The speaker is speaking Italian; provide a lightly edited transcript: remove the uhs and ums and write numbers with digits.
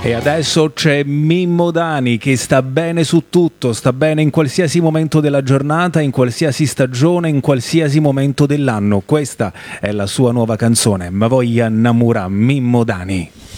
E adesso c'è Mimmo Dani che sta bene su tutto, sta bene in qualsiasi momento della giornata, in qualsiasi stagione, in qualsiasi momento dell'anno. Questa è la sua nuova canzone, Ma voglia Namura, Mimmo Dani.